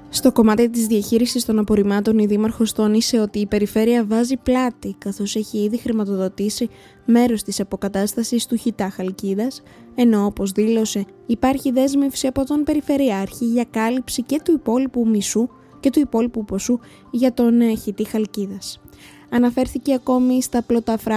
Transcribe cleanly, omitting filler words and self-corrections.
Στο κομμάτι της διαχείρισης των απορριμμάτων, η Δήμαρχος τόνισε ότι η περιφέρεια βάζει πλάτη, καθώς έχει ήδη χρηματοδοτήσει μέρος της αποκατάστασης του χιτά Χαλκίδας, ενώ όπως δήλωσε υπάρχει δέσμευση από τον Περιφερειάρχη για κάλυψη και του υπόλοιπου μισού και του υπόλοιπου ποσού για τον χιτή Χαλκίδας. Αναφέρθηκε ακόμη στα πλωτά